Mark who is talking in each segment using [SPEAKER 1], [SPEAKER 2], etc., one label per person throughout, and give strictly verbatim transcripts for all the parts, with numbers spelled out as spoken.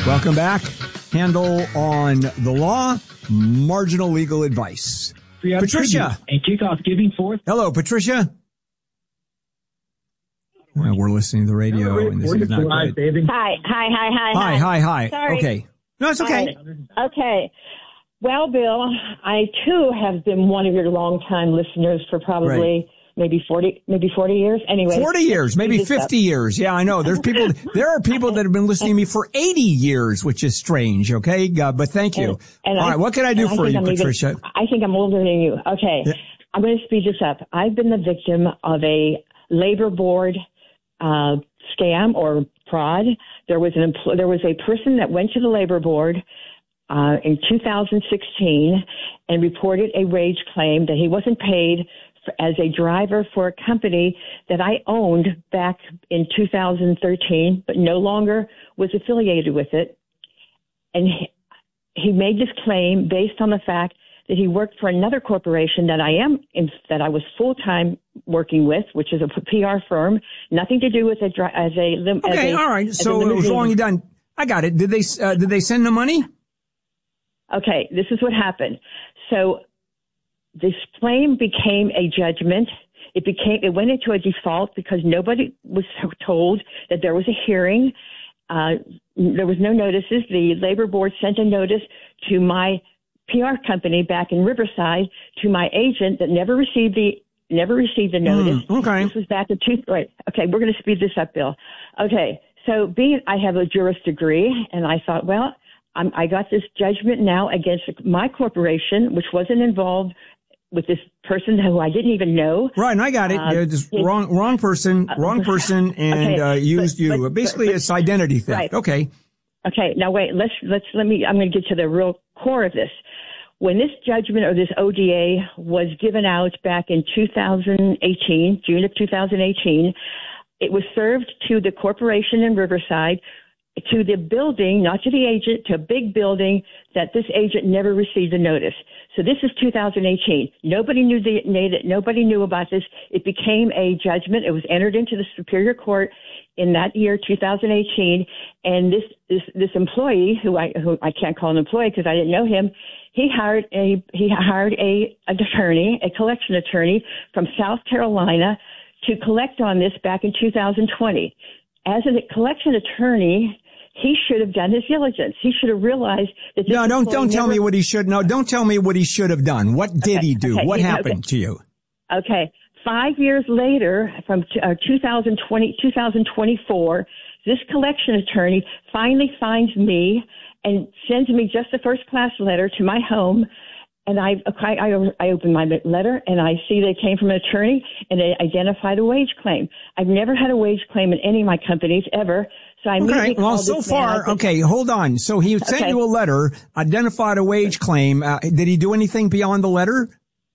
[SPEAKER 1] Welcome back. Handle on the law, marginal legal advice. Patricia.
[SPEAKER 2] And kickoff giving forth.
[SPEAKER 1] Hello, Patricia. Well, we're listening to the radio, and this is not good.
[SPEAKER 3] Hi, hi, hi, hi,
[SPEAKER 1] hi, hi, hi.
[SPEAKER 3] Sorry.
[SPEAKER 1] Okay. No, it's okay.
[SPEAKER 3] Hi. Okay. Well, Bill, I, too, have been one of your longtime listeners for probably
[SPEAKER 1] right.
[SPEAKER 3] maybe forty, maybe forty years. Anyway.
[SPEAKER 1] forty years, maybe fifty years. Yeah, I know. There's people, there are people that have been listening to me for eighty years, which is strange. Okay. Uh, but thank you.
[SPEAKER 3] And, and
[SPEAKER 1] All
[SPEAKER 3] I,
[SPEAKER 1] right. What can I do for you,
[SPEAKER 3] I'm
[SPEAKER 1] Patricia?
[SPEAKER 3] Even, I think I'm older than you. Okay.
[SPEAKER 1] Yeah.
[SPEAKER 3] I'm going to speed this up. I've been the victim of a labor board uh, scam or fraud. There was an empl- there was a person that went to the labor board uh, in two thousand sixteen and reported a wage claim that he wasn't paid for, as a driver for a company that I owned back in two thousand thirteen, but no longer was affiliated with it. And he, he made this claim based on the fact that he worked for another corporation that I am in, that I was full time working with, which is a P R firm, nothing to do with it as a lim-
[SPEAKER 1] okay.
[SPEAKER 3] As a,
[SPEAKER 1] all right. So it was wrong. You done. I got it. Did they uh, did they send the money?
[SPEAKER 3] Okay. This is what happened. So this claim became a judgment. It became it went into a default because nobody was told that there was a hearing. Uh, there was no notices. The labor board sent a notice to my P R company back in Riverside to my agent that never received the never received the notice.
[SPEAKER 1] Mm, okay.
[SPEAKER 3] This was back in two. Right. Okay, we're going to speed this up, Bill. Okay. So, being I have a juris degree, and I thought, well, I'm, I got this judgment now against my corporation, which wasn't involved with this person who I didn't even know.
[SPEAKER 1] Right, and I got it. Uh, yeah, just it, wrong, wrong person, wrong person, and okay, uh, used but, you. But, Basically, but, but, it's identity theft.
[SPEAKER 3] Right.
[SPEAKER 1] Okay.
[SPEAKER 3] Okay. Now wait. Let's let's let me. I'm going to get to the real core of this. When this judgment or this O D A was given out back in two thousand eighteen, June of two thousand eighteen, it was served to the corporation in Riverside, to the building, not to the agent, to a big building that this agent never received a notice. So this is two thousand eighteen. Nobody knew the nobody knew about this. It became a judgment. It was entered into the Superior Court in that year, two thousand eighteen, and this this, this employee, who I who I can't call an employee because I didn't know him, he hired a he hired a an attorney, a collection attorney from South Carolina, to collect on this back in two thousand twenty. As a collection attorney, he should have done his diligence. He should have realized that this
[SPEAKER 1] No, don't don't
[SPEAKER 3] never,
[SPEAKER 1] tell me what he should. No, don't tell me what he should have done. What did
[SPEAKER 3] okay,
[SPEAKER 1] he do?
[SPEAKER 3] Okay,
[SPEAKER 1] what
[SPEAKER 3] yeah,
[SPEAKER 1] happened
[SPEAKER 3] okay.
[SPEAKER 1] to you?
[SPEAKER 3] Okay. Five years later, from uh, two thousand twenty, two thousand twenty-four, this collection attorney finally finds me and sends me just a first-class letter to my home. And I, I, I open my letter, and I see they came from an attorney, and they identified a wage claim. I've never had a wage claim in any of my companies ever. So I
[SPEAKER 1] okay. Well, so far, said, okay, hold on. So he sent
[SPEAKER 3] okay.
[SPEAKER 1] you a letter, identified a wage claim. Uh, did he do anything beyond the letter?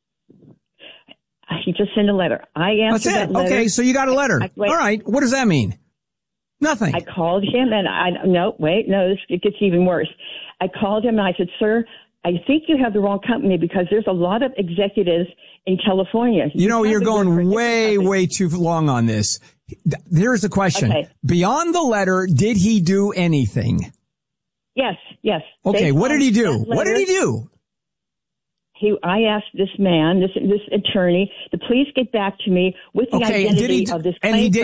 [SPEAKER 3] He just sent a letter. I answered
[SPEAKER 1] That's it.
[SPEAKER 3] that letter.
[SPEAKER 1] Okay, so you got a letter.
[SPEAKER 3] I, I,
[SPEAKER 1] All right. What does that mean? Nothing.
[SPEAKER 3] I called him, and I no, wait, no, this, it gets even worse. I called him, and I said, sir, I think you have the wrong company because there's a lot of executives in California.
[SPEAKER 1] You, you know, you're going way, way too long on this. Here's the question. Okay. Beyond the letter, did he do anything?
[SPEAKER 3] Yes, yes.
[SPEAKER 1] Okay,
[SPEAKER 3] Based
[SPEAKER 1] what did he do?
[SPEAKER 3] letter,
[SPEAKER 1] what did he do?
[SPEAKER 3] He, I asked this man, this this attorney, to please get back to me with the
[SPEAKER 1] okay,
[SPEAKER 3] identity
[SPEAKER 1] did he,
[SPEAKER 3] of this
[SPEAKER 1] and he did